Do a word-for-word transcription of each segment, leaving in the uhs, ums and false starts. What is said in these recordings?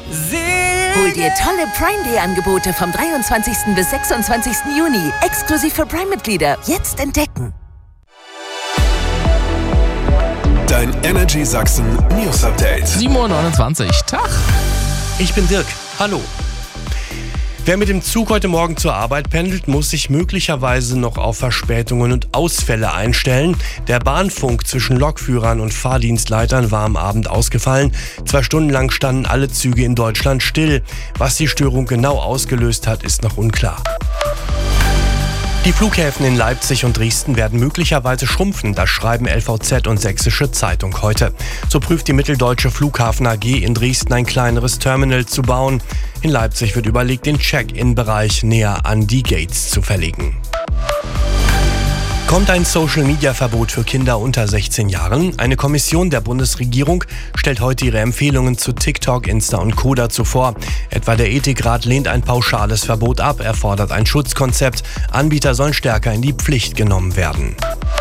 Hol dir tolle Prime Day Angebote vom dreiundzwanzigsten bis sechsundzwanzigsten Juni. Exklusiv für Prime-Mitglieder. Jetzt entdecken. Dein Energy Sachsen News Update. sieben Uhr neunundzwanzig. Tag. Ich bin Dirk. Hallo. Wer mit dem Zug heute Morgen zur Arbeit pendelt, muss sich möglicherweise noch auf Verspätungen und Ausfälle einstellen. Der Bahnfunk zwischen Lokführern und Fahrdienstleitern war am Abend ausgefallen. Zwei Stunden lang standen alle Züge in Deutschland still. Was die Störung genau ausgelöst hat, ist noch unklar. Die Flughäfen in Leipzig und Dresden werden möglicherweise schrumpfen, das schreiben L V Z und Sächsische Zeitung heute. So prüft die Mitteldeutsche Flughafen A G in Dresden ein kleineres Terminal zu bauen. In Leipzig wird überlegt, den Check-in-Bereich näher an die Gates zu verlegen. Kommt ein Social-Media-Verbot für Kinder unter sechzehn Jahren? Eine Kommission der Bundesregierung stellt heute ihre Empfehlungen zu TikTok, Insta und Co. dazu vor. Etwa der Ethikrat lehnt ein pauschales Verbot ab, er fordert ein Schutzkonzept. Anbieter sollen stärker in die Pflicht genommen werden.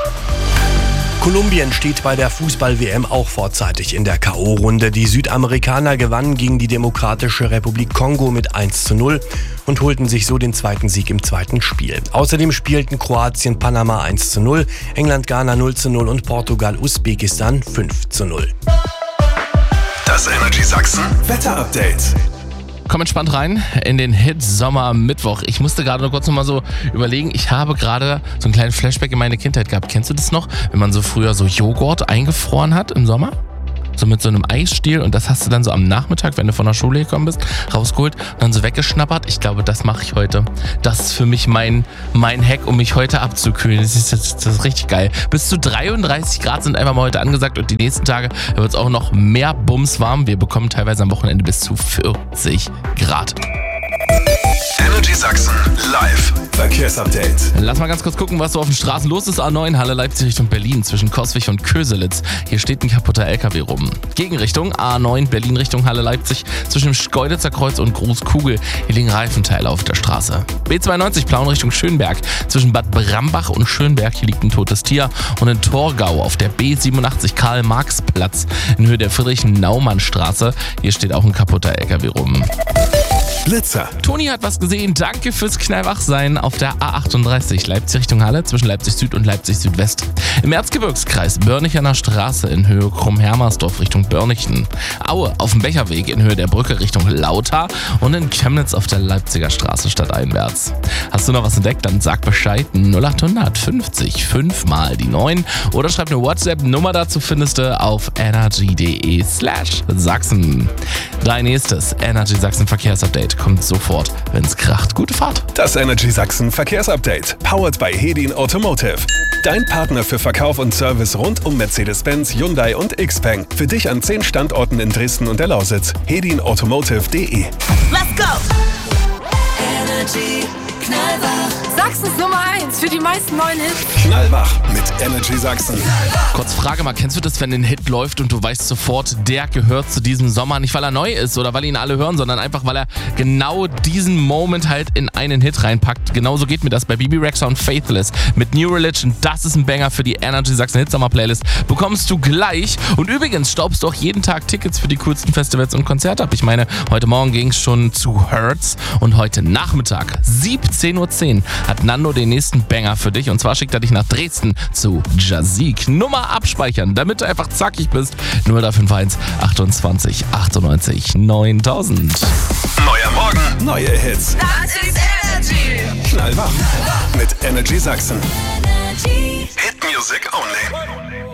Kolumbien steht bei der Fußball-W M auch vorzeitig in der K O-Runde. Die Südamerikaner gewannen gegen die Demokratische Republik Kongo mit eins zu null und holten sich so den zweiten Sieg im zweiten Spiel. Außerdem spielten Kroatien Panama eins zu null, England Ghana null zu null und Portugal Usbekistan fünf zu null. Das Energy Sachsen Wetter Update. Komm entspannt rein in den Hit Sommer Mittwoch. Ich musste gerade noch kurz noch mal so überlegen, ich habe gerade so einen kleinen Flashback in meine Kindheit gehabt. Kennst du das noch, wenn man so früher so Joghurt eingefroren hat im Sommer? So mit so einem Eisstiel und das hast du dann so am Nachmittag, wenn du von der Schule gekommen bist, rausgeholt und dann so weggeschnappert. Ich glaube, das mache ich heute. Das ist für mich mein, mein Hack, um mich heute abzukühlen. Das ist, das, das ist richtig geil. Bis zu dreiunddreißig Grad sind einfach mal heute angesagt und die nächsten Tage wird es auch noch mehr Bums warm. Wir bekommen teilweise am Wochenende bis zu vierzig Grad. Energy Sachsen live Verkehrsupdate. Lass mal ganz kurz gucken, was so auf den Straßen los ist. A neun Halle Leipzig Richtung Berlin zwischen Coswig und Köselitz. Hier steht ein kaputter L K W rum. Gegenrichtung A neun Berlin Richtung Halle Leipzig zwischen dem Schkeuditzer Kreuz und Großkugel. Hier liegen Reifenteile auf der Straße. B zweiundneunzig Plauen Richtung Schönberg zwischen Bad Brambach und Schönberg. Hier liegt ein totes Tier. Und in Torgau auf der B siebenundachtzig Karl-Marx-Platz in Höhe der Friedrich-Naumann-Straße. Hier steht auch ein kaputter L K W rum. Blitzer. Toni hat was gesehen. Danke fürs Knallwachsein auf der A achtunddreißig Leipzig Richtung Halle zwischen Leipzig Süd und Leipzig Südwest. Im Erzgebirgskreis Börnichener Straße in Höhe Krumm-Hermersdorf Richtung Börnichen. Aue auf dem Becherweg in Höhe der Brücke Richtung Lauter und in Chemnitz auf der Leipziger Straße stadteinwärts. Hast du noch was entdeckt? Dann sag Bescheid. null achthundert fünfzig fünf mal die neun oder schreib eine WhatsApp-Nummer dazu, findest du auf energy.de slash Sachsen. Dein nächstes Energy Sachsen Verkehrsupdate kommt sofort, wenn's kracht. Gute Fahrt. Das Energy Sachsen Verkehrsupdate. Powered by Hedin Automotive. Dein Partner für Verkauf und Service rund um Mercedes-Benz, Hyundai und Xpeng. Für dich an zehn Standorten in Dresden und der Lausitz. hedin automotive punkt de. Let's go! Energy Knallwach. Sachsens Nummer eins für die meisten neuen Hits. Knallwach mit Energy Sachsen. Kurz Frage mal, kennst du das, wenn ein Hit läuft und du weißt sofort, der gehört zu diesem Sommer, nicht weil er neu ist oder weil ihn alle hören, sondern einfach, weil er genau diesen Moment halt in einen Hit reinpackt. Genauso geht mir das bei B B Rexha und Faithless mit New Religion. Das ist ein Banger für die Energy Sachsen Hit Sommer Playlist. Bekommst du gleich. Und übrigens staubst du auch jeden Tag Tickets für die coolsten Festivals und Konzerte ab. Ich meine, heute Morgen ging es schon zu Hertz und heute Nachmittag, siebzehn Uhr zehn, hat Nando den nächsten Banger für dich. Und zwar schickt er dich nach Dresden zu Jazik. Nummer abspeichern, damit du einfach zackig bist. null drei fünf eins achtundzwanzig achtundneunzig neuntausend. Neuer Morgen, neue Hits. Das ist Energy. Knallwach mit Energy Sachsen. Energy. Hit Music only.